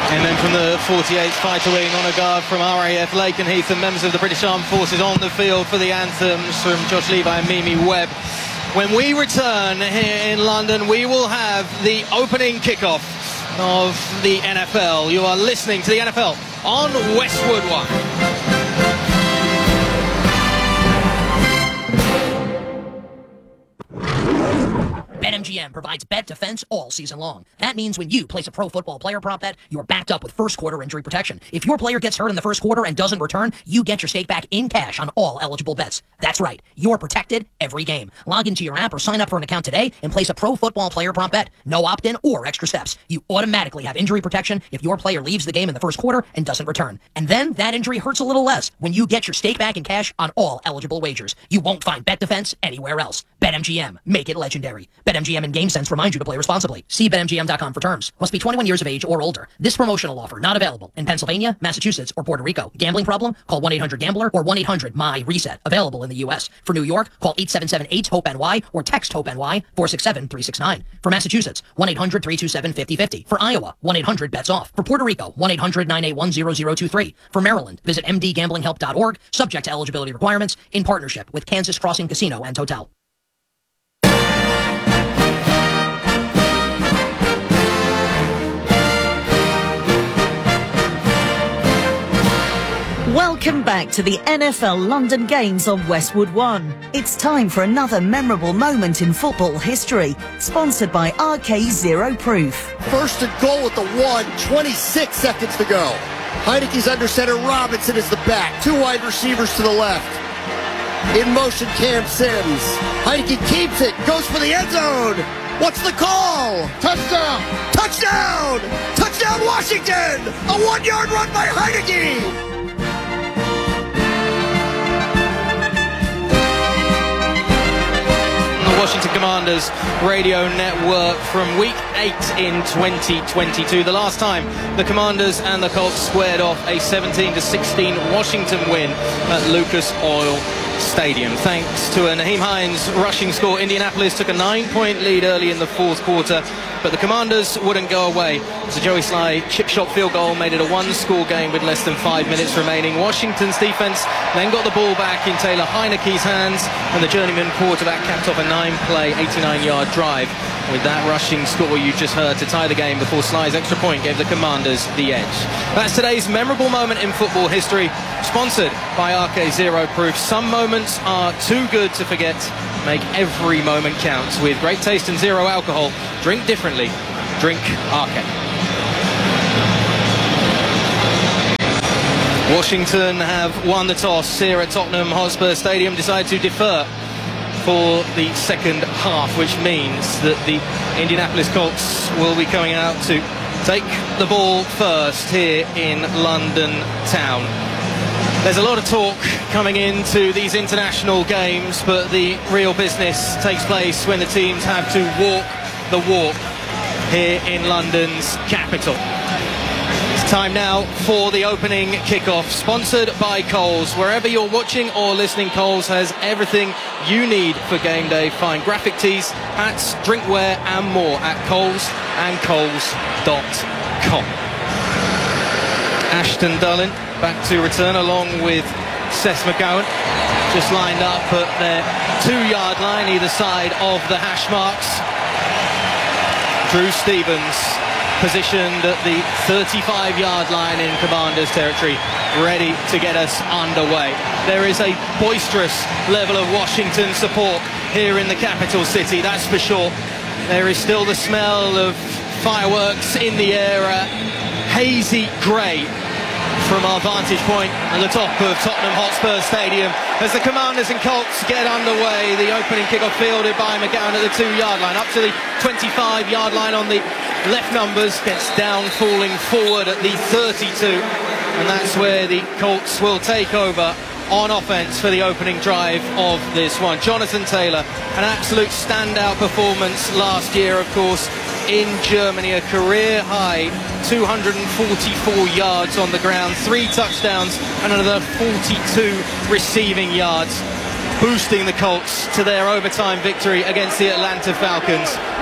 And then from the 48th fighter wing on a guard from RAF Lakenheath, and members of the British Armed Forces on the field for the anthems from Josh Levi and Mimi Webb. When we return here in London, we will have the opening kickoff of the NFL. You are listening to the NFL on Westwood One. BetMGM provides bet defense all season long. That means when you place a pro football player prop bet, you're backed up with first quarter injury protection. If your player gets hurt in the first quarter and doesn't return, you get your stake back in cash on all eligible bets. That's right, you're protected every game. Log into your app or sign up for an account today and place a pro football player prop bet. No opt-in or extra steps. You automatically have injury protection if your player leaves the game in the first quarter and doesn't return. And then that injury hurts a little less when you get your stake back in cash on all eligible wagers. You won't find bet defense anywhere else. BetMGM, make it legendary. BetMGM and GameSense remind you to play responsibly. See BetMGM.com for terms. Must be 21 years of age or older. This promotional offer not available in Pennsylvania, Massachusetts, or Puerto Rico. Gambling problem? Call 1-800-GAMBLER or 1-800-MY-RESET. Available in the U.S. For New York, call 877-8-HOPE-NY or text HOPE-NY 467-369. For Massachusetts, 1-800-327-5050. For Iowa, 1-800-BETS-OFF. For Puerto Rico, 1-800-981-0023. For Maryland, visit mdgamblinghelp.org. Subject to eligibility requirements. In partnership with Kansas Crossing Casino and Hotel. Welcome back to the NFL London Games on Westwood One. It's time for another memorable moment in football history, sponsored by RK Zero Proof. First and goal at the 1, 26 seconds to go. Heineke's under center, Robinson is the back. Two wide receivers to the left. In motion, Cam Sims. Heineke keeps it, goes for the end zone. What's the call? Touchdown! Touchdown! Touchdown, Washington! A 1-yard run by Heineke! Washington Commanders radio network from week 8 in 2022. The last time the Commanders and the Colts squared off a 17-16 Washington win at Lucas Oil Stadium. Thanks to a Nyheim Hines rushing score, Indianapolis took a 9-point lead early in the fourth quarter, but the Commanders wouldn't go away. So Joey Sly chip shot field goal made it a one-score game with less than 5 minutes remaining. Washington's defense then got the ball back in Taylor Heineke's hands, and the journeyman quarterback capped off a 9-play, 89-yard drive with that rushing score you just heard to tie the game before Sly's extra point gave the Commanders the edge. That's today's memorable moment in football history, sponsored by RK Zero Proof. Some moments are too good to forget. Make every moment count. With great taste and zero alcohol, drink differently. Drink RK. Washington have won the toss here at Tottenham Hotspur Stadium, decided to defer for the second half, which means that the Indianapolis Colts will be coming out to take the ball first here in London town. There's a lot of talk coming into these international games, but the real business takes place when the teams have to walk the walk here in London's capital. It's time now for the opening kickoff, sponsored by Coles. Wherever you're watching or listening, Coles has everything you need for game day. Find graphic tees, hats, drinkware and more at Coles and Coles.com. Ashton Dulin back to return along with Seth McGowan, just lined up at their 2-yard line either side of the hash marks. Drew Stevens positioned at the 35-yard line in Commanders territory, ready to get us underway. There is a boisterous level of Washington support here in the capital city, that's for sure. There is still the smell of fireworks in the air, hazy grey from our vantage point at the top of Tottenham Hotspur Stadium as the Commanders and Colts get underway. The opening kickoff fielded by McGowan at the 2-yard line, up to the 25-yard line on the left numbers, gets down falling forward at the 32, and that's where the Colts will take over on offense for the opening drive of this one. Jonathan Taylor, an absolute standout performance last year, of course, in Germany, a career high 244 yards on the ground, 3 touchdowns and another 42 receiving yards, boosting the Colts to their overtime victory against the Atlanta Falcons.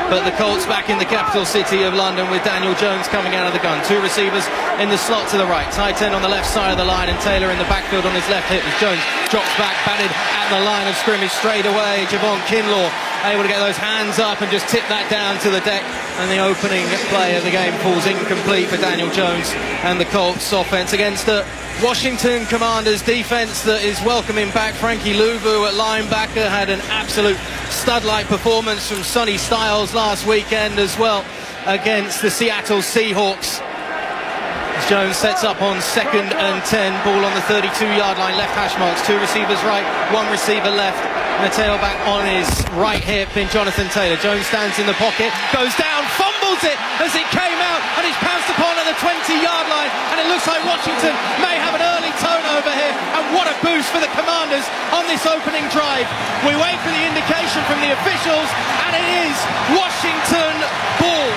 but the Colts back in the capital city of London with Daniel Jones coming out of the gun. Two receivers in the slot to the right, tight end on the left side of the line, and Taylor in the backfield on his left hip as Jones drops back, batted at the line of scrimmage straight away. Javon Kinlaw able to get those hands up and just tip that down to the deck, and the opening play of the game falls incomplete for Daniel Jones and the Colts offense against the Washington Commanders defense that is welcoming back Frankie Louvu at linebacker. Had an absolute stud-like performance from Sonny Styles last weekend as well against the Seattle Seahawks. As Jones sets up on 2nd and 10, ball on the 32-yard line, left hash marks, two receivers right, one receiver left, and a tailback on his right hip in Jonathan Taylor. Jones stands in the pocket, goes down, fumbles it as it came out, and he's pounced upon at the 20-yard line, and it looks like Washington may have an early turnover here, and what a boost for the Commanders on this opening drive. We wait for the indication from the officials, and it is Washington ball.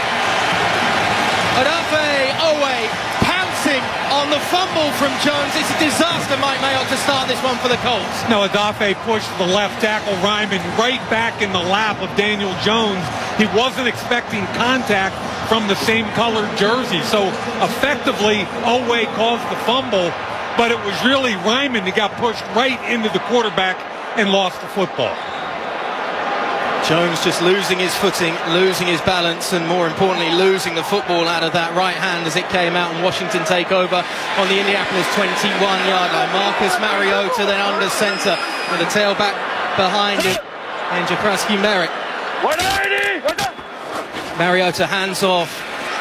Odafe Oweh pouncing on the fumble from Jones. It's a disaster, Mike Mayock, to start this one for the Colts. No, Odafe pushed the left tackle Ryman right back in the lap of Daniel Jones. He wasn't expecting contact from the same colored jersey. So effectively, Oweh caused the fumble, but it was really Ryman that got pushed right into the quarterback and lost the football. Jones just losing his footing, losing his balance, and more importantly, losing the football out of that right hand as it came out, and Washington take over on the Indianapolis 21-yard line. Marcus Mariota then under center with a tailback behind him, and Jaquiski Merrick. Mariota hands off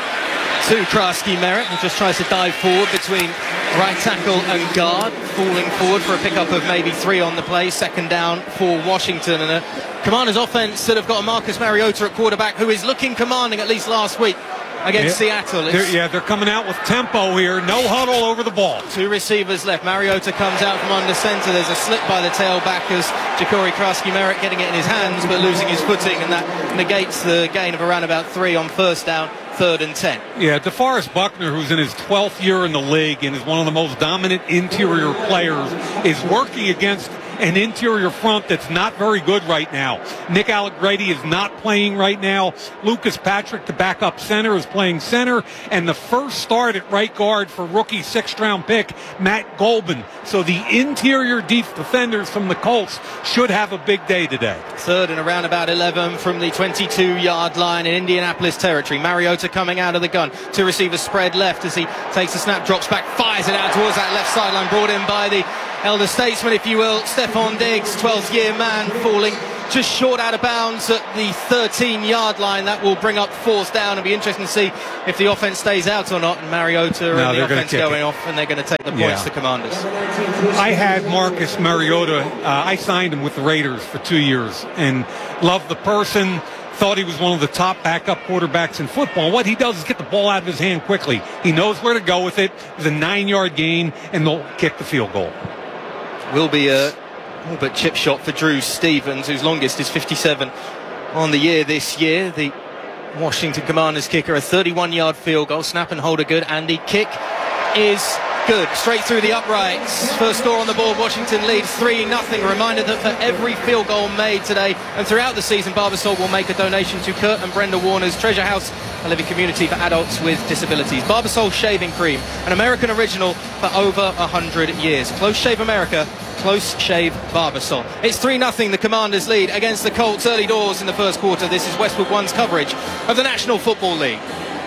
to Krasky Merrick, who just tries to dive forward between right tackle and guard, falling forward for a pickup of maybe 3 on the play. Second down for Washington, and a Commanders offense that have got a Marcus Mariota at quarterback who is looking commanding, at least last week against Seattle. They're coming out with tempo here. No huddle over the ball. Two receivers left. Mariota comes out from under center. There's a slip by the tailback as Ja'Cory Krasky Merrick getting it in his hands but losing his footing, and that negates the gain of around about 3 on first down. 3rd and 10. Yeah, DeForest Buckner, who's in his 12th year in the league and is one of the most dominant interior players, is working against an interior front that's not very good right now. Nick Allegretti is not playing right now. Lucas Patrick, the backup center, is playing center. And the first start at right guard for rookie 6th-round pick, Matt Golban. So the interior defenders from the Colts should have a big day today. 3rd and around about 11 from the 22-yard line in Indianapolis territory. Mariota coming out of the gun. Two receivers spread left as he takes the snap, drops back, fires it out towards that left sideline, brought in by the elder statesman, if you will, Stephon Diggs, 12th year man, falling just short out of bounds at the 13-yard line. That will bring up 4th down. It'll be interesting to see if the offense stays out or not, and Mariota and the offense going off, and they're going to take the points to Commanders. I had Marcus Mariota. I signed him with the Raiders for 2 years and loved the person. Thought he was one of the top backup quarterbacks in football. What he does is get the ball out of his hand quickly. He knows where to go with it. It's a 9-yard gain, and they'll kick the field goal. Will be a all but chip shot for Drew Stevens, whose longest is 57 on the year this year. The Washington Commanders kicker, a 31-yard field goal. Snap and hold are good, and the kick is good. Straight through the uprights. First score on the board. Washington leads 3-0. A reminder that for every field goal made today and throughout the season, Barbasol will make a donation to Kurt and Brenda Warner's Treasure House, a living community for adults with disabilities. Barbasol Shaving Cream, an American original for over 100 years. Close Shave America, Close Shave Barbasol. It's 3-0 the Commanders lead against the Colts early doors in the first quarter. This is Westwood One's coverage of the National Football League.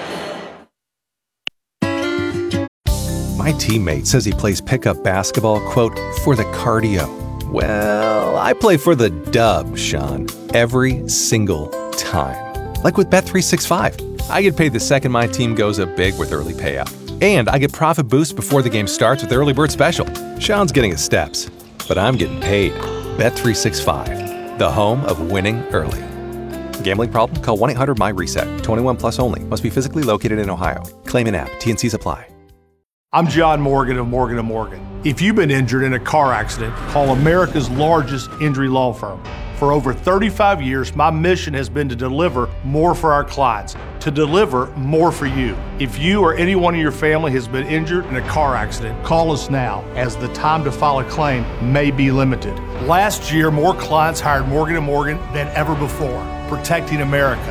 My teammate says he plays pickup basketball, quote, for the cardio. Well, I play for the dub, Sean, every single time. Like with Bet365. I get paid the second my team goes up big with early payout. And I get profit boost before the game starts with Early Bird Special. Sean's getting his steps, but I'm getting paid. Bet365, the home of winning early. Gambling problem? Call 1-800-MY-RESET. 21 plus only. Must be physically located in Ohio. Claim in app. T&Cs apply. I'm John Morgan of Morgan & Morgan. If you've been injured in a car accident, call America's largest injury law firm. For over 35 years, my mission has been to deliver more for our clients, to deliver more for you. If you or anyone in your family has been injured in a car accident, call us now, as the time to file a claim may be limited. Last year, more clients hired Morgan & Morgan than ever before, protecting America.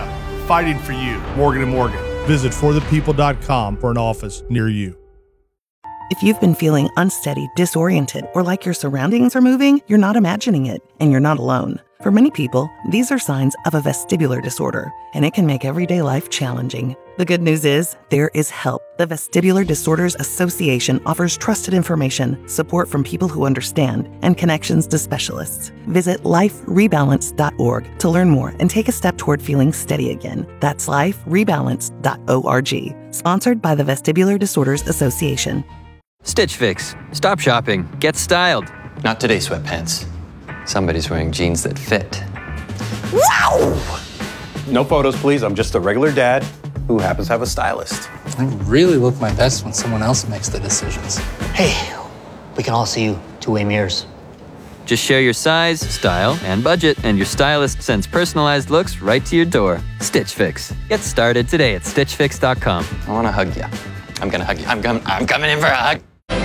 fighting for you. Morgan & Morgan. Visit forthepeople.com for an office near you. If you've been feeling unsteady, disoriented, or like your surroundings are moving, you're not imagining it, and you're not alone. For many people, these are signs of a vestibular disorder, and it can make everyday life challenging. The good news is, there is help. The Vestibular Disorders Association offers trusted information, support from people who understand, and connections to specialists. Visit liferebalance.org to learn more and take a step toward feeling steady again. That's liferebalance.org. Sponsored by the Vestibular Disorders Association. Stitch Fix. Stop shopping. Get styled. Not today, sweatpants. Somebody's wearing jeans that fit. Wow! No photos, please. I'm just a regular dad who happens to have a stylist. I really look my best when someone else makes the decisions. Hey, we can all see you two-way mirrors. Just share your size, style, and budget, and your stylist sends personalized looks right to your door. Stitch Fix. Get started today at StitchFix.com. I want to hug you. I'm going to hug you. I'm coming in for a hug.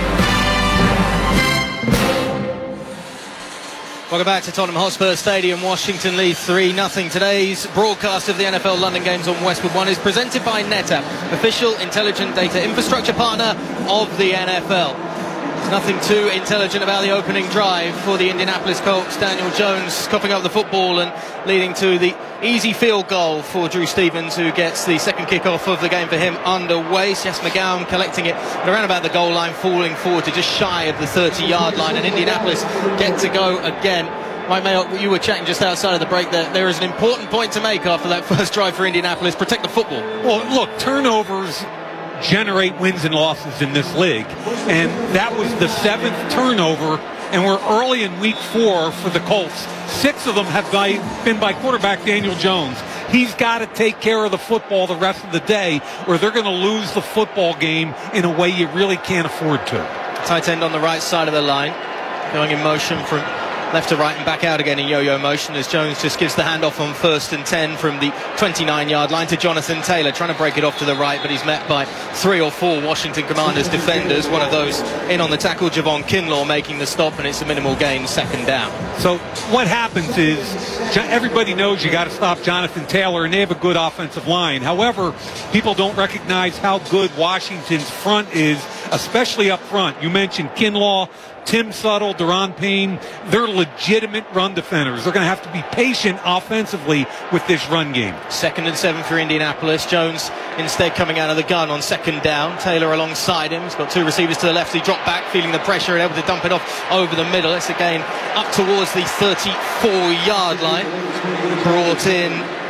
Welcome back to Tottenham Hotspur Stadium. Washington lead 3-0. Today's broadcast of the NFL London Games on Westwood One is presented by NetApp, official intelligent data infrastructure partner of the NFL. There's nothing too intelligent about the opening drive for the Indianapolis Colts. Daniel Jones coughing up the football and leading to the easy field goal for Drew Stevens, who gets the second kickoff of the game for him underway. Seth McGowan collecting it around about the goal line, falling forward to just shy of the 30-yard line, and Indianapolis get to go again. Mike Mayock, you were chatting just outside of the break that there is an important point to make after that first drive for Indianapolis. Protect the football. Well, look, turnovers generate wins and losses in this league, and that was the 7th turnover, and we're early in week 4 for the Colts. 6 of them have been by quarterback Daniel Jones. He's got to take care of the football the rest of the day, or they're going to lose the football game in a way you really can't afford to. Tight end on the right side of the line, going in motion from left to right and back out again in yo-yo motion as Jones just gives the handoff on 1st and 10 from the 29-yard line to Jonathan Taylor, trying to break it off to the right, but he's met by 3 or 4 Washington Commanders defenders. One of those in on the tackle, Javon Kinlaw, making the stop, and it's a minimal gain, 2nd down. So what happens is everybody knows you got to stop Jonathan Taylor, and they have a good offensive line. However, people don't recognize how good Washington's front is, especially up front. You mentioned Kinlaw, Tim Suttle, Deron Payne. They're legitimate run defenders. They're going to have to be patient offensively with this run game. 2nd and 7 for Indianapolis. Jones instead coming out of the gun on 2nd down. Taylor alongside him. He's got 2 receivers to the left. He dropped back, feeling the pressure and able to dump it off over the middle. It's again up towards the 34-yard line. Brought in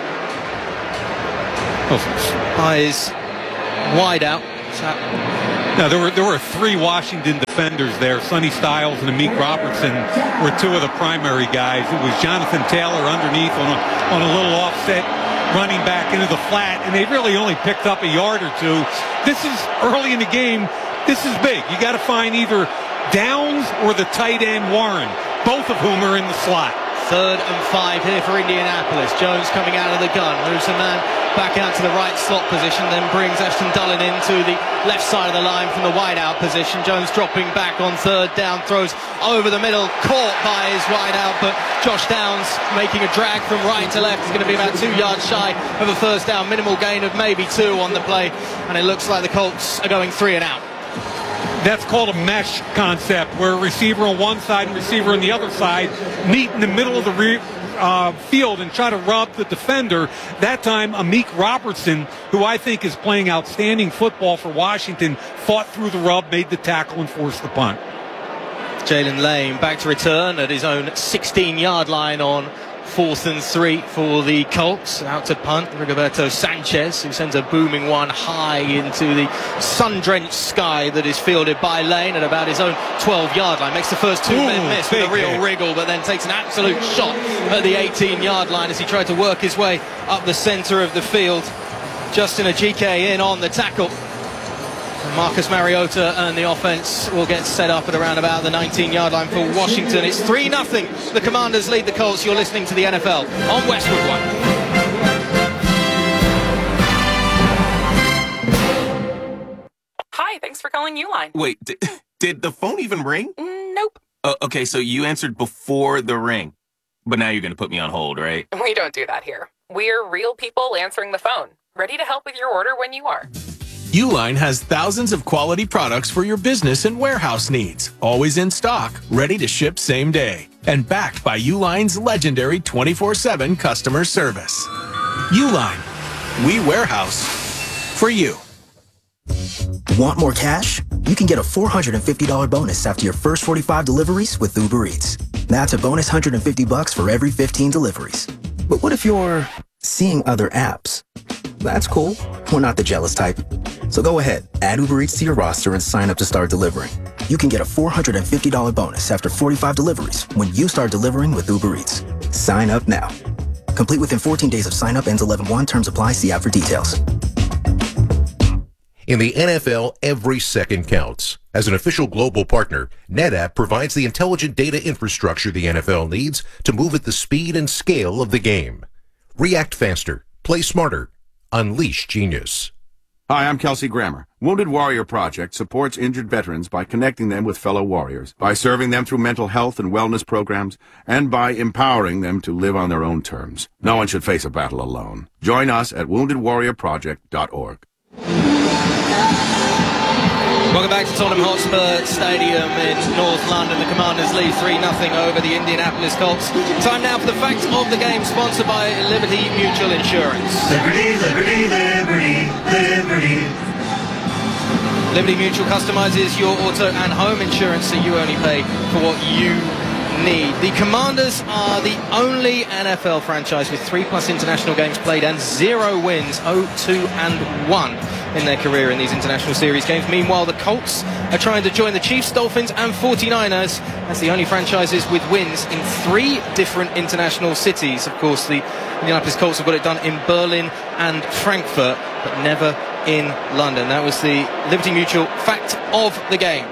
by his wide out. Now, there were 3 Washington defenders there. Sonny Styles and Amik Robertson were 2 of the primary guys. It was Jonathan Taylor underneath on a little offset, running back into the flat, and they really only picked up a yard or 2. This is early in the game. This is big. You got to find either Downs or the tight end Warren, both of whom are in the slot. 3rd and 5 here for Indianapolis. Jones coming out of the gun, moves a man back out to the right slot position, then brings Ashton Dulin into the left side of the line from the wide out position. Jones dropping back on 3rd down, throws over the middle, caught by his wide out, but Josh Downs making a drag from right to left. It's going to be about 2 yards shy of a 1st down, minimal gain of maybe 2 on the play, and it looks like the Colts are going 3 and out. That's called a mesh concept, where a receiver on one side and receiver on the other side meet in the middle of the field and try to rub the defender. That time, Amik Robertson, who I think is playing outstanding football for Washington, fought through the rub, made the tackle, and forced the punt. Jalen Lane back to return at his own 16-yard line on 4th and 3 for the Colts. Out to punt, Rigoberto Sanchez, who sends a booming one high into the sun-drenched sky that is fielded by Lane at about his own 12-yard line. Makes the first 2 men miss with a real wriggle, but then takes an absolute shot at the 18-yard line as he tried to work his way up the center of the field. Justin Ajike in on the tackle. Marcus Mariota and the offense will get set up at around about the 19-yard line for Washington. It's 3-0. The Commanders lead the Colts. You're listening to the NFL on Westwood One. Hi, thanks for calling Uline. Wait, did the phone even ring? Nope. Okay, so you answered before the ring. But now you're going to put me on hold, right? We don't do that here. We're real people answering the phone, ready to help with your order when you are. Uline has thousands of quality products for your business and warehouse needs, always in stock, ready to ship same day, and backed by Uline's legendary 24/7 customer service. Uline, we warehouse for you. Want more cash? You can get a $450 bonus after your first 45 deliveries with Uber Eats. That's a bonus $150 for every 15 deliveries. But what if you're seeing other apps? That's cool. We're not the jealous type. So go ahead, add Uber Eats to your roster and sign up to start delivering. You can get a $450 bonus after 45 deliveries when you start delivering with Uber Eats. Sign up now. Complete within 14 days of sign up, ends 11/1. Terms apply. See app for details. In the NFL, every second counts. As an official global partner, NetApp provides the intelligent data infrastructure the NFL needs to move at the speed and scale of the game. React faster, play smarter, unleash genius. Hi, I'm Kelsey Grammer. Wounded Warrior Project supports injured veterans by connecting them with fellow warriors, by serving them through mental health and wellness programs, and by empowering them to live on their own terms. No one should face a battle alone. Join us at woundedwarriorproject.org. Welcome back to Tottenham Hotspur Stadium in North London. The Commanders lead 3-0 over the Indianapolis Colts. Time now for the facts of the game, sponsored by Liberty Mutual Insurance. Liberty, liberty, liberty, liberty. Liberty Mutual customizes your auto and home insurance so you only pay for what you need. The Commanders are the only NFL franchise with 3+ international games played and 0 wins, 0-2-1 in their career in these international series games. Meanwhile, the Colts are trying to join the Chiefs, Dolphins and 49ers as the only franchises with wins in 3 different international cities. Of course, the Indianapolis Colts have got it done in Berlin and Frankfurt, but never in London. That was the Liberty Mutual fact of the game.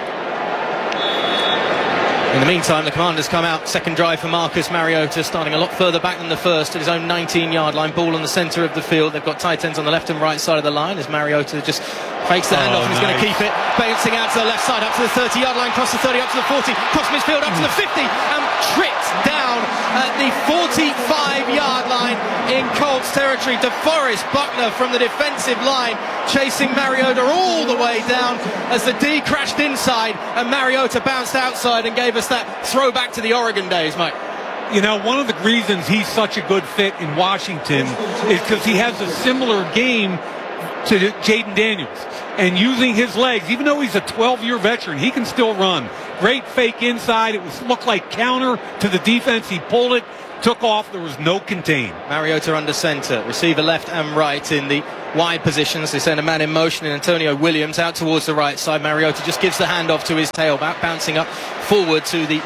In the meantime, the Commanders come out. Second drive for Marcus Mariota, starting a lot further back than the first at his own 19-yard line. Ball on the centre of the field. They've got tight ends on the left and right side of the line as Mariota just fakes the handoff and he's going to keep it. Bouncing out to the left side, up to the 30-yard line, cross the 30, up to the 40, cross midfield, up to the 50, and tripped down at the 45-yard line in Colts territory. DeForest Buckner from the defensive line chasing Mariota all the way down as the D crashed inside and Mariota bounced outside and gave us that throwback to the Oregon days, Mike. You know, one of the reasons he's such a good fit in Washington is because he has a similar game to Jaden Daniels. And using his legs, even though he's a 12-year veteran, he can still run. Great fake inside. It looked like counter to the defense. He pulled it, took off. There was no contain. Mariota under center, receiver left and right in the wide positions. They send a man in motion and Antonio Williams out towards the right side. Mariota just gives the handoff to his tailback, bouncing up forward to the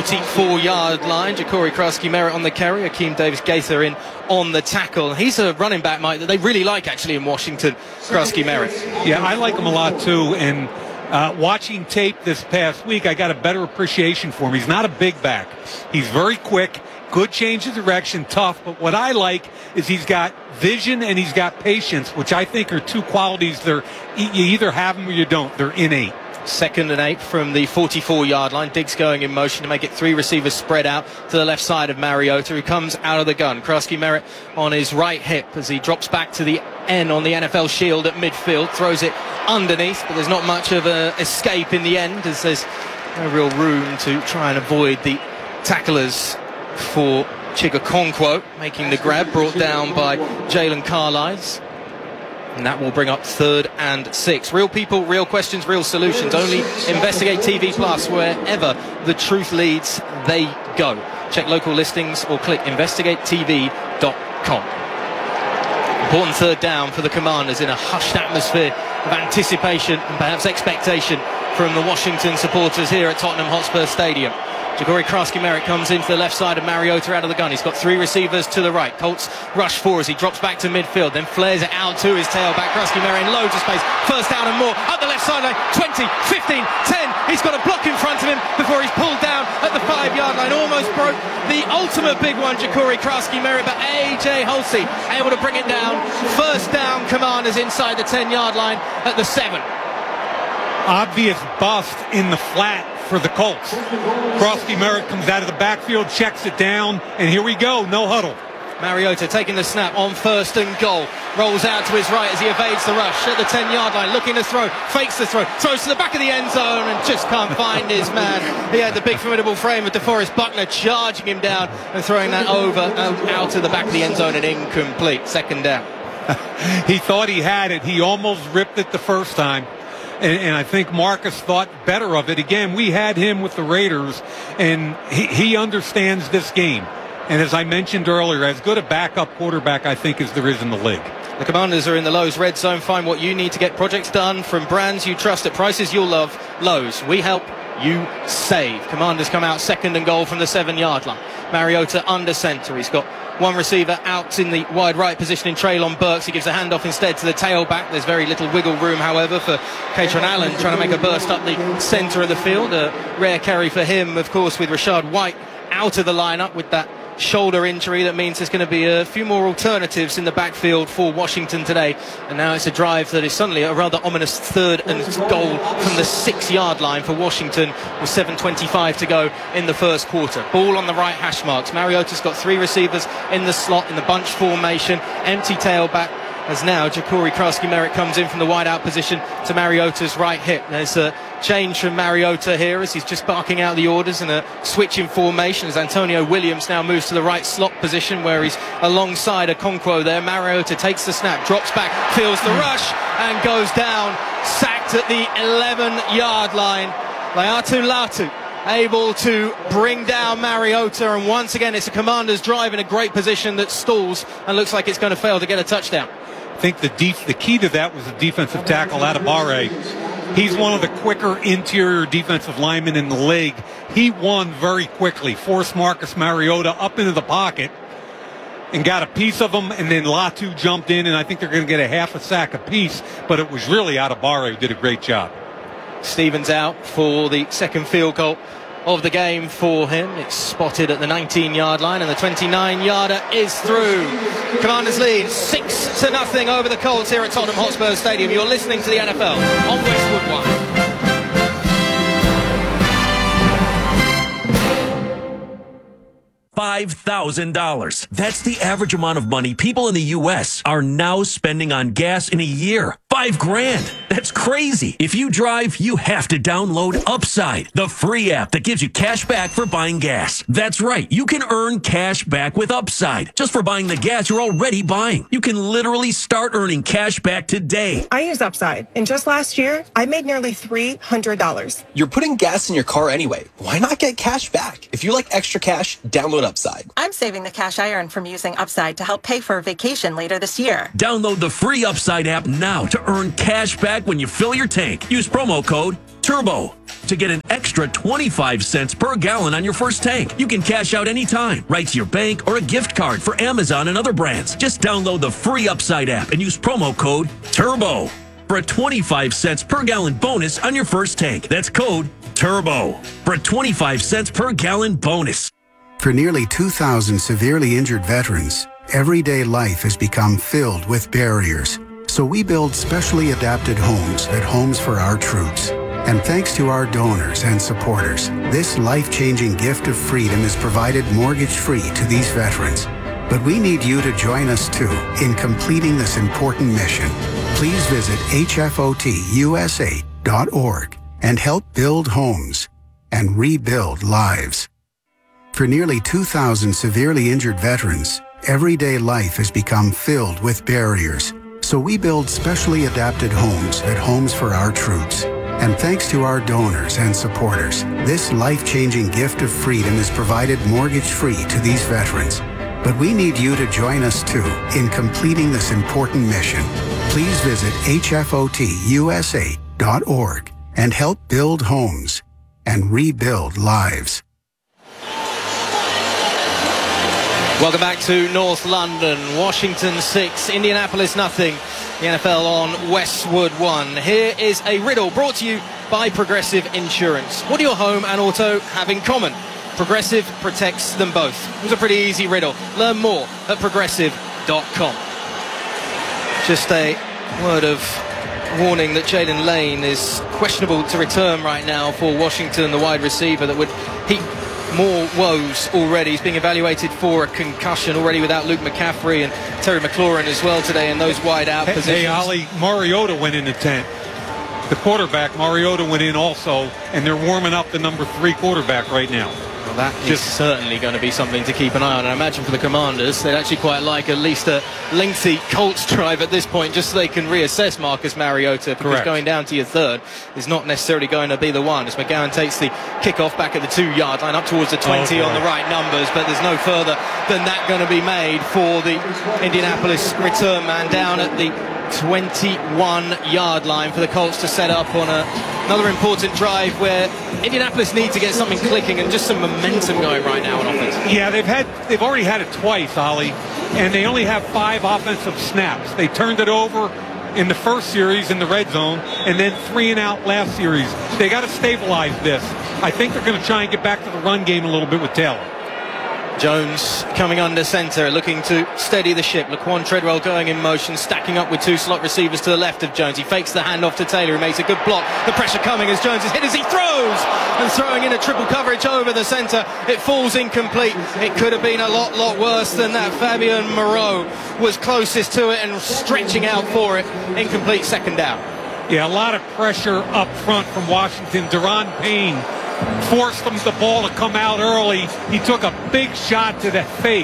44-yard line. Ja'Cory Krasky-Merritt on the carry. Akeem Davis-Gaither in on the tackle. He's a running back, Mike, that they really like actually in Washington, Krasky-Merritt. Yeah, I like him a lot too. And watching tape this past week, I got a better appreciation for him. He's not a big back. He's very quick. Good change of direction, tough, but what I like is he's got vision and he's got patience, which I think are 2 qualities. You either have them or you don't. They're innate. 2nd and 8 from the 44-yard line. Diggs going in motion to make it 3 receivers spread out to the left side of Mariota, who comes out of the gun. Krasky-Merritt on his right hip as he drops back to the N on the NFL shield at midfield, throws it underneath, but there's not much of an escape in the end as there's no real room to try and avoid the tacklers for Chigakonkwo, making the grab, brought down by Jalen Carlisle. And that will bring up 3rd and 6. Real people, real questions, real solutions. Only Investigate TV Plus, wherever the truth leads, they go. Check local listings or click investigatetv.com. Important 3rd down for the Commanders in a hushed atmosphere of anticipation and perhaps expectation from the Washington supporters here at Tottenham Hotspur Stadium. Ja'Cory Krasky-Merritt comes into the left side of Mariota out of the gun. He's got 3 receivers to the right. Colts rush 4 as he drops back to midfield, then flares it out to his tailback. Krasky-Merritt in loads of space. 1st down and more. Up the left sideline. 20, 15, 10. He's got a block in front of him before he's pulled down at the 5-yard line. Almost broke the ultimate big one, Ja'Cory Krasky-Merritt, but A.J. Hulsey able to bring it down. 1st down, Commanders inside the 10-yard line at the 7. Obvious bust in the flat for the Colts. Krasky-Merritt comes out of the backfield, checks it down, and here we go, no huddle. Mariota taking the snap on 1st and goal. Rolls out to his right as he evades the rush at the 10-yard line, looking to throw, fakes the throw, throws to the back of the end zone and just can't find his man. He had the big formidable frame of DeForest Buckner charging him down and throwing that out to the back of the end zone and incomplete. 2nd down. He thought he had it. He almost ripped it the first time. And I think Marcus thought better of it. Again, we had him with the Raiders, and he understands this game. And as I mentioned earlier, as good a backup quarterback, I think, as there is in the league. The Commanders are in the Lowe's Red Zone. Find what you need to get projects done from brands you trust at prices you'll love. Lowe's. We help, you save. Commanders come out 2nd and goal from the 7-yard line. Mariota under center. He's got one receiver out in the wide right position in Treylon Burks. He gives a handoff instead to the tailback. There's very little wiggle room, however, for Katron Allen trying to make a burst up the center of the field. A rare carry for him, of course, with Rashad White out of the lineup with that shoulder injury. That means there's going to be a few more alternatives in the backfield for Washington today. And now it's a drive that is suddenly a rather ominous 3rd and goal from the 6-yard line for Washington with 7:25 to go in the first quarter. Ball on the right hash marks. Mariota's got 3 receivers in the slot in the bunch formation. Empty tailback. As now Ja'Cory Krasky-Merritt comes in from the wide out position to Mariota's right hip. There's a change from Mariota here as he's just barking out the orders and a switch in formation as Antonio Williams now moves to the right slot position where he's alongside Okonkwo there. Mariota takes the snap, drops back, feels the rush and goes down, sacked at the 11-yard line. Laiatu Latu able to bring down Mariota, and once again it's a Commanders drive in a great position that stalls and looks like it's going to fail to get a touchdown. I think the key to that was the defensive tackle, Adebawore. He's one of the quicker interior defensive linemen in the league. He won very quickly, forced Marcus Mariota up into the pocket and got a piece of him, and then Latu jumped in, and I think they're going to get a half a sack apiece, but it was really Adebawore who did a great job. Stevens out for the 2nd field goal of the game for him. It's spotted at the 19-yard line, and the 29-yarder is through. Commanders lead 6-0 over the Colts here at Tottenham Hotspur Stadium. You're listening to the NFL on Westwood One. $5,000. That's the average amount of money people in the U.S. are now spending on gas in a year. $5,000. That's crazy. If you drive, you have to download Upside, the free app that gives you cash back for buying gas. That's right. You can earn cash back with Upside just for buying the gas you're already buying. You can literally start earning cash back today. I use Upside, and just last year, I made nearly $300. You're putting gas in your car anyway. Why not get cash back? If you like extra cash, download Upside. I'm saving the cash I earn from using Upside to help pay for a vacation later this year. Download the free Upside app now to earn cash back when you fill your tank. Use promo code TURBO to get an extra 25 cents per gallon on your first tank. You can cash out anytime, right to your bank or a gift card for Amazon and other brands. Just download the free Upside app and use promo code TURBO for a 25 cents per gallon bonus on your first tank. That's code TURBO for a 25 cents per gallon bonus. For nearly 2,000 severely injured veterans, everyday life has become filled with barriers. So we build specially adapted homes at Homes for Our Troops. And thanks to our donors and supporters, this life-changing gift of freedom is provided mortgage-free to these veterans. But we need you to join us too in completing this important mission. Please visit hfotusa.org and help build homes and rebuild lives. For nearly 2,000 severely injured veterans, everyday life has become filled with barriers. So we build specially adapted homes at Homes for Our Troops. And thanks to our donors and supporters, this life-changing gift of freedom is provided mortgage-free to these veterans. But we need you to join us too in completing this important mission. Please visit hfotusa.org and help build homes and rebuild lives. Welcome back to North London. Washington 6, Indianapolis nothing. The NFL on Westwood 1. Here is a riddle brought to you by Progressive Insurance. What do your home and auto have in common? Progressive protects them both. It was a pretty easy riddle. Learn more at progressive.com. Just a word of warning that Jalen Lane is questionable to return right now for Washington, the wide receiver that would he more woes already. He's being evaluated for a concussion already without Luke McCaffrey and Terry McLaurin as well today in those wide out positions. Hey, Ali, Mariota went in the tent. The quarterback, Mariota, went in also, and they're warming up the number 3 quarterback right now. Well, that is certainly going to be something to keep an eye on. I imagine for the Commanders, they'd actually quite like at least a lengthy Colts drive at this point, just so they can reassess Marcus Mariota, because Correct. going down to your third is not necessarily going to be the one. As McGowan takes the kickoff back at the 2-yard line, up towards the 20 on the right numbers, but there's no further than that going to be made for the Indianapolis return man down at the 21-yard line for the Colts to set up on another important drive where Indianapolis need to get something clicking and just some momentum going right now on offense. Yeah, they've already had it twice, Ali, and they only have 5 offensive snaps. They turned it over in the first series in the red zone, and then 3 and out last series. They got to stabilize this. I think they're going to try and get back to the run game a little bit with Taylor. Jones coming under center, looking to steady the ship. Laquan Treadwell going in motion, stacking up with 2 slot receivers to the left of Jones. He fakes the handoff to Taylor, who makes a good block. The pressure coming as Jones is hit as he throws, and throwing in a triple coverage over the center. It falls incomplete. It could have been a lot worse than that. Fabian Moreau was closest to it and stretching out for it. Incomplete, second down. Yeah, a lot of pressure up front from Washington. Deron Payne forced the ball to come out early. He took a big shot to the face.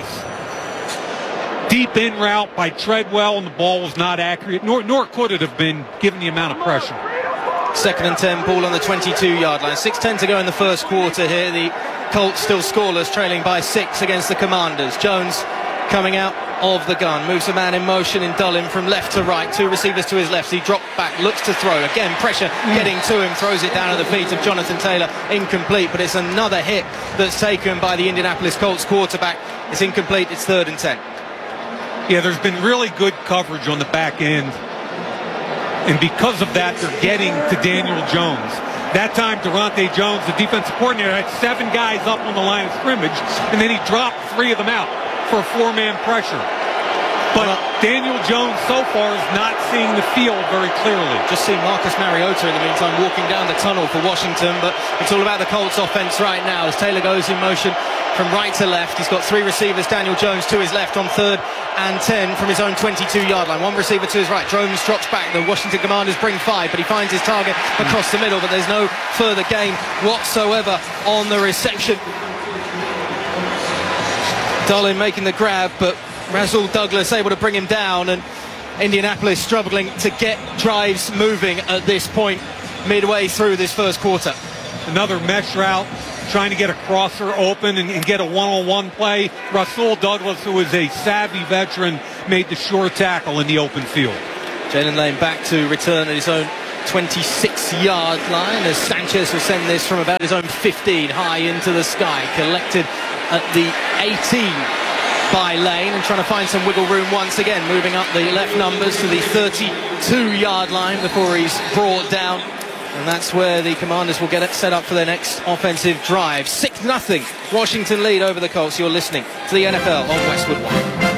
Deep in route by Treadwell, and the ball was not accurate, nor could it have been given the amount of pressure. 2nd and 10, ball on the 22-yard line. 6:10 to go in the first quarter here. The Colts still scoreless, trailing by 6 against the Commanders. Jones coming out of the gun, moves a man in motion in Dullin from left to right, 2 receivers to his left. He dropped back, looks to throw. Again, pressure getting to him, throws it down at the feet of Jonathan Taylor. Incomplete, but it's another hit that's taken by the Indianapolis Colts quarterback. It's incomplete, it's 3rd and 10. Yeah, there's been really good coverage on the back end, and because of that, they're getting to Daniel Jones. That time, Durante Jones, the defensive coordinator, had 7 guys up on the line of scrimmage, and then he dropped 3 of them out for a 4-man pressure. But Daniel Jones so far is not seeing the field very clearly. Just see Marcus Mariota in the meantime walking down the tunnel for Washington, but it's all about the Colts offense right now as Taylor goes in motion from right to left. He's got 3 receivers, Daniel Jones to his left on 3rd and 10 from his own 22-yard line. 1 receiver to his right. Jones drops back. The Washington Commanders bring 5, but he finds his target across the middle, but there's no further gain whatsoever on the reception. Dullin making the grab, but Rasul Douglas able to bring him down, and Indianapolis struggling to get drives moving at this point midway through this first quarter. Another mesh route, trying to get a crosser open and get a one-on-one play. Rasul Douglas, who is a savvy veteran, made the sure tackle in the open field. Jalen Lane back to return at his own 26-yard line as Sanchez will send this from about his own 15 high into the sky, collected at the 18 by Lane, and trying to find some wiggle room once again, moving up the left numbers to the 32-yard line before he's brought down, and that's where the Commanders will get it set up for their next offensive drive. 6-0 Washington lead over the Colts. You're listening to the NFL on Westwood One.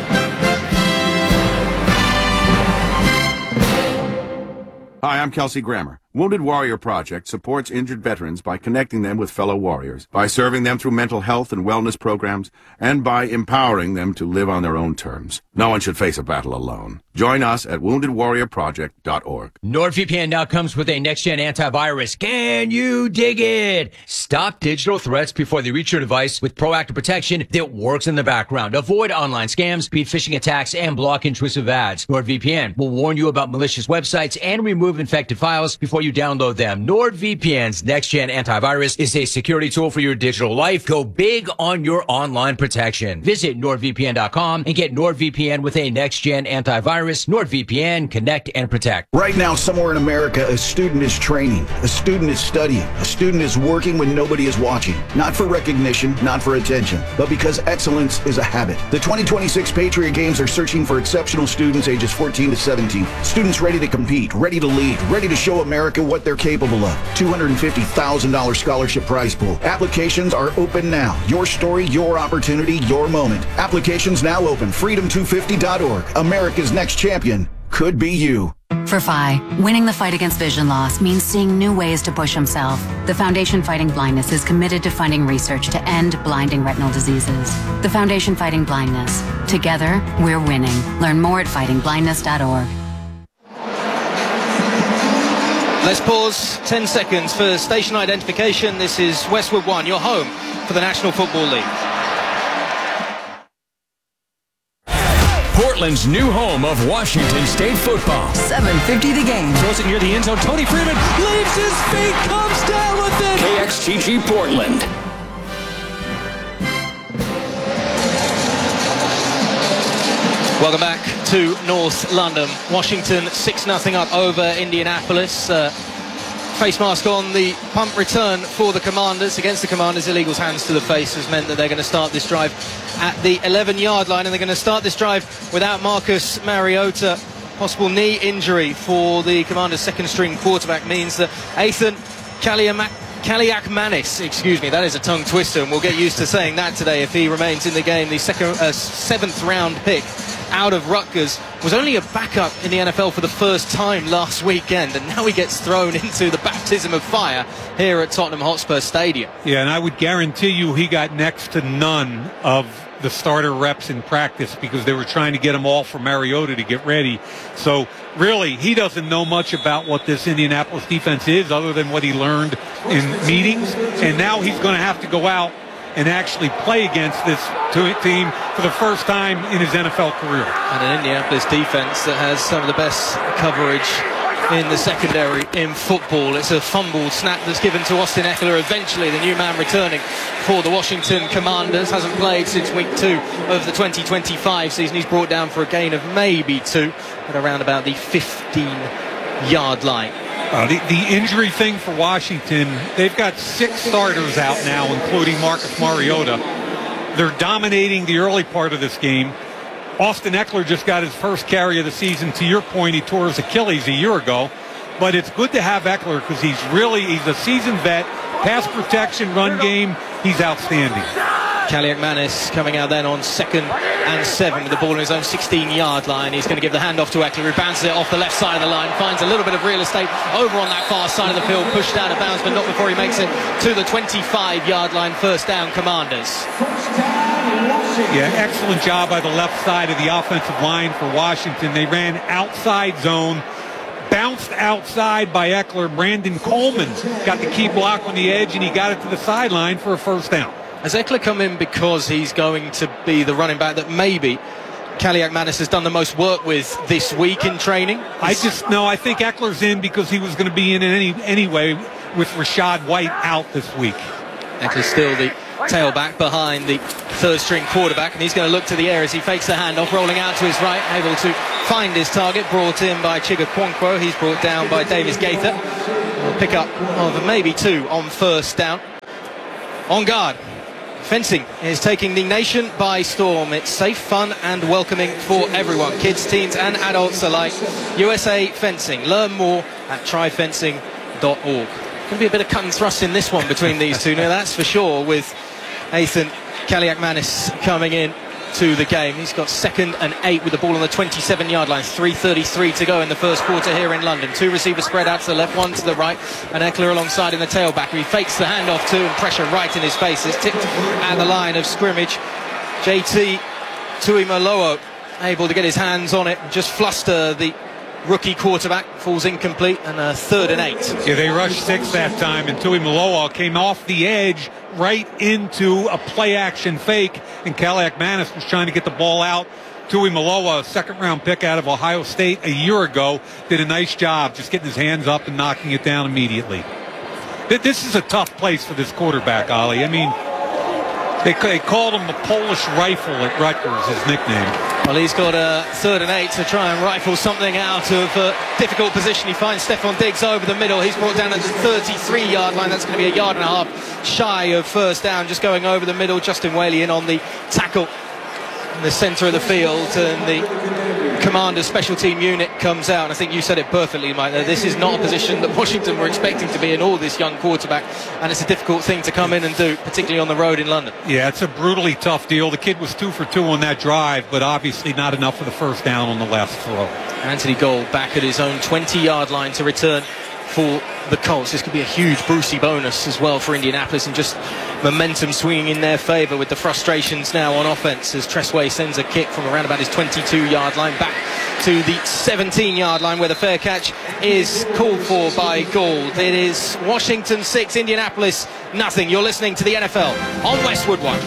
Hi, I'm Kelsey Grammer. Wounded Warrior Project supports injured veterans by connecting them with fellow warriors, by serving them through mental health and wellness programs, and by empowering them to live on their own terms. No one should face a battle alone. Join us at woundedwarriorproject.org. NordVPN now comes with a next-gen antivirus. Can you dig it? Stop digital threats before they reach your device with proactive protection that works in the background. Avoid online scams, beat phishing attacks, and block intrusive ads. NordVPN will warn you about malicious websites and remove infected files before you download them. NordVPN's next-gen antivirus is a security tool for your digital life. Go big on your online protection. Visit NordVPN.com and get NordVPN with a next-gen antivirus. NordVPN, connect and protect. Right now, somewhere in America, a student is training, a student is studying, a student is working when nobody is watching. Not for recognition, not for attention, but because excellence is a habit. The 2026 Patriot Games are searching for exceptional students ages 14 to 17. Students ready to compete, ready to lead, ready to show America what they're capable of. $250,000 scholarship prize pool. Applications are open now. Your story, your opportunity, your moment. Applications now open. Freedom250.org. America's next champion could be you. For Phi, winning the fight against vision loss means seeing new ways to push himself. The Foundation Fighting Blindness is committed to funding research to end blinding retinal diseases. The Foundation Fighting Blindness. Together, we're winning. Learn more at fightingblindness.org. Let's pause 10 seconds for station identification. This is Westwood One, your home for the National Football League. Portland's new home of Washington State football. 7:50 the game. Throws it near the end zone. Tony Freeman leaves his feet, comes down with it. KXTG Portland. Welcome back to North London. Washington 6-0 up over Indianapolis. Face mask on, the punt return for the Commanders. Against the Commanders, illegals hands to the face has meant that they're going to start this drive at the 11-yard line, and they're going to start this drive without Marcus Mariota. Possible knee injury for the Commanders' second-string quarterback means that Ethan Kaliakmanis, excuse me, that is a tongue twister, and we'll get used to saying that today if he remains in the game. The seventh-round pick out of Rutgers was only a backup in the NFL for the first time last weekend, and now he gets thrown into the baptism of fire here at Tottenham Hotspur Stadium. Yeah, and I would guarantee you he got next to none of the starter reps in practice because they were trying to get him all for Mariota to get ready. So really, he doesn't know much about what this Indianapolis defense is other than what he learned in meetings, and now he's going to have to go out and actually play against this team for the first time in his NFL career. And an Indianapolis defense that has some of the best coverage in the secondary in football. It's a fumbled snap that's given to Austin Eckler, eventually the new man returning for the Washington Commanders. Hasn't played since week 2 of the 2025 season. He's brought down for a gain of maybe 2 at around about the 15-yard line. The injury thing for Washington, they've got 6 starters out now, including Marcus Mariota. They're dominating the early part of this game. Austin Eckler just got his first carry of the season. To your point, he tore his Achilles a year ago. But it's good to have Eckler because he's a seasoned vet. Pass protection, run game, he's outstanding. Kaliakmanis coming out then on 2nd and 7 with the ball in his own 16-yard line. He's going to give the handoff to Eckler, who bounces it off the left side of the line, finds a little bit of real estate over on that far side of the field, pushed out of bounds, but not before he makes it to the 25-yard line. First down, Commanders. Yeah, excellent job by the left side of the offensive line for Washington. They ran outside zone, bounced outside by Eckler. Brandon Coleman got the key block on the edge, and he got it to the sideline for a first down. Has Eckler come in because he's going to be the running back that maybe Kaliakmanis has done the most work with this week in training? I think Eckler's in because he was going to be in anyway with Rachaad White out this week. Eckler's still the tailback behind the third-string quarterback, and he's going to look to the air as he fakes the handoff, rolling out to his right, able to find his target, brought in by Chiga Quonkwo. He's brought down by Davis Gaither. We'll pick up of maybe 2 on first down. On guard. Fencing is taking the nation by storm. It's safe, fun and welcoming for everyone, kids, teens and adults alike. USA Fencing. Learn more at tryfencing.org. Going to be a bit of cut and thrust in this one between these two, now that's for sure, with Ethan Kaliakmanis coming in to the game. He's got 2nd and 8 with the ball on the 27-yard line. 3:33 to go in the first quarter here in London. 2 receivers spread out to the left, 1 to the right, and Eckler alongside in the tailback. He fakes the handoff too, and pressure right in his face. It's tipped at the line of scrimmage. JT Tuimoloau able to get his hands on it, just fluster the rookie quarterback. Falls incomplete, and 3rd and 8. Yeah, they rushed 6 that time, and Tuimoloau came off the edge right into a play-action fake, and Kaliakmanis was trying to get the ball out. Tuimoloau, a 2nd-round pick out of Ohio State a year ago, did a nice job just getting his hands up and knocking it down immediately. This is a tough place for this quarterback, Ollie. I mean, they called him the Polish Rifle at Rutgers, his nickname. Well, he's got a 3rd and 8 to try and rifle something out of a difficult position. He finds Stephon Diggs over the middle. He's brought down at the 33-yard line. That's going to be a 1.5 yards shy of first down, just going over the middle. Justin Whaley in on the tackle in the centre of the field, and the Commanders special team unit comes out. And I think you said it perfectly, Mike. This is not a position that Washington were expecting to be in, all this young quarterback, and it's a difficult thing to come in and do, particularly on the road in London. Yeah, it's a brutally tough deal. The kid was 2 for 2 on that drive, but obviously not enough for the first down on the last throw. Anthony Gold back at his own 20-yard line to return for the Colts. This could be a huge Brucey bonus as well for Indianapolis, and just momentum swinging in their favor with the frustrations now on offense as Tressway sends a kick from around about his 22-yard line back to the 17-yard line, where the fair catch is called for by Gould. It is Washington 6, Indianapolis nothing. You're listening to the NFL on Westwood One.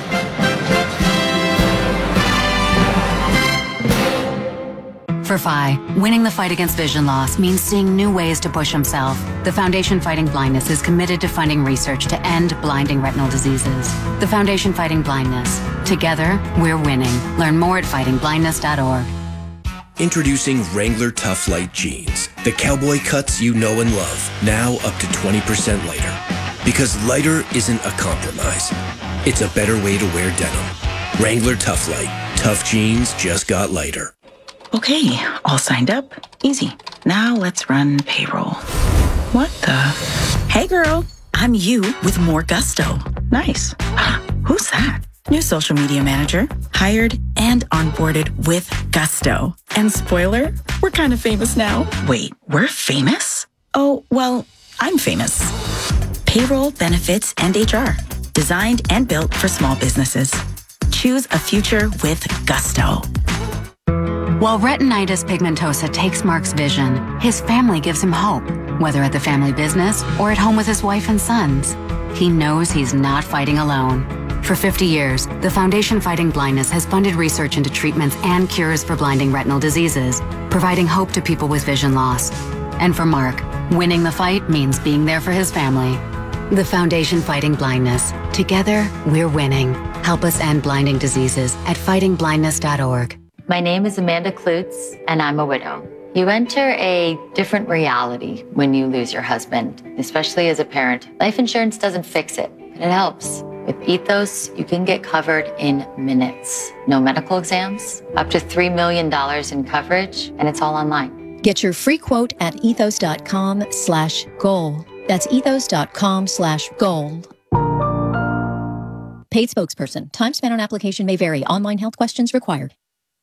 For Phi, winning the fight against vision loss means seeing new ways to push himself. The Foundation Fighting Blindness is committed to funding research to end blinding retinal diseases. The Foundation Fighting Blindness. Together, we're winning. Learn more at fightingblindness.org. Introducing Wrangler Tough Light Jeans. The cowboy cuts you know and love. Now up to 20% lighter. Because lighter isn't a compromise. It's a better way to wear denim. Wrangler Tough Light. Tough jeans just got lighter. Okay, all signed up. Easy. Now let's run payroll. What the? Hey girl, I'm you with more gusto. Nice. Who's that? New social media manager. Hired and onboarded with gusto. And spoiler, we're kind of famous now. Wait, we're famous? Oh, well, I'm famous. Payroll, benefits, and HR. Designed and built for small businesses. Choose a future with gusto. While retinitis pigmentosa takes Mark's vision, his family gives him hope, whether at the family business or at home with his wife and sons. He knows he's not fighting alone. For 50 years, the Foundation Fighting Blindness has funded research into treatments and cures for blinding retinal diseases, providing hope to people with vision loss. And for Mark, winning the fight means being there for his family. The Foundation Fighting Blindness. Together, we're winning. Help us end blinding diseases at fightingblindness.org. My name is Amanda Klutz, and I'm a widow. You enter a different reality when you lose your husband, especially as a parent. Life insurance doesn't fix it, but it helps. With Ethos, you can get covered in minutes. No medical exams, up to $3 million in coverage, and it's all online. Get your free quote at ethos.com/goal. That's ethos.com/goal. Paid spokesperson. Time spent on application may vary. Online health questions required.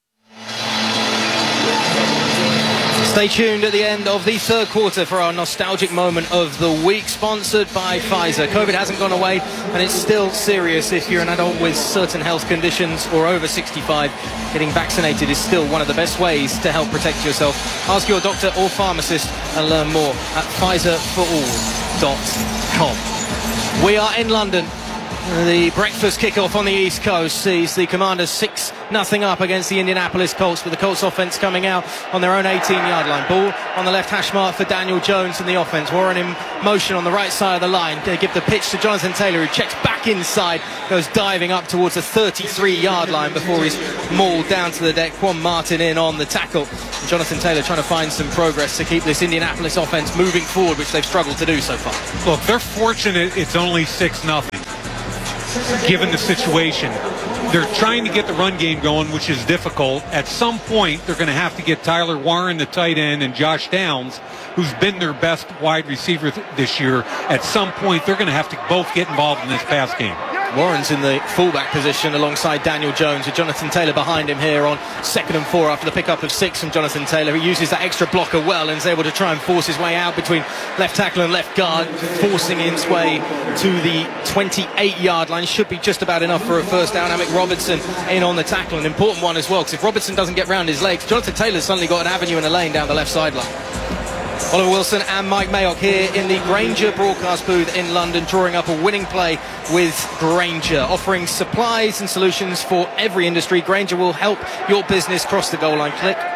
Stay tuned at the end of the third quarter for our nostalgic moment of the week, sponsored by Pfizer. COVID hasn't gone away, and it's still serious if you're an adult with certain health conditions or over 65. Getting vaccinated is still one of the best ways to help protect yourself. Ask your doctor or pharmacist and learn more at PfizerForAll.com. We are in London. The breakfast kickoff on the East Coast sees the Commanders 6-0 up against the Indianapolis Colts, with the Colts offense coming out on their own 18-yard line. Ball on the left hash mark for Daniel Jones and the offense. Warren in motion on the right side of the line. They give the pitch to Jonathan Taylor, who checks back inside, goes diving up towards the 33-yard line before he's mauled down to the deck. Quan Martin in on the tackle. Jonathan Taylor trying to find some progress to keep this Indianapolis offense moving forward, which they've struggled to do so far. Look, they're fortunate it's only 6-0. Given the situation, they're trying to get the run game going, which is difficult. At some point, they're going to have to get Tyler Warren, the tight end, and Josh Downs, who's been their best wide receiver this year. At some point, they're going to have to both get involved in this pass game. Warren's in the fullback position alongside Daniel Jones, with Jonathan Taylor behind him here on 2nd and 4 after the pickup of 6 from Jonathan Taylor. He uses that extra blocker well and is able to try and force his way out between left tackle and left guard, forcing his way to the 28-yard line. Should be just about enough for a first down. Amick Robertson in on the tackle, an important one as well, because if Robertson doesn't get round his legs, Jonathan Taylor's suddenly got an avenue and a lane down the left sideline. Oliver Wilson and Mike Mayock here in the Grainger broadcast booth in London, drawing up a winning play with Grainger, offering supplies and solutions for every industry. Grainger will help your business cross the goal line. Click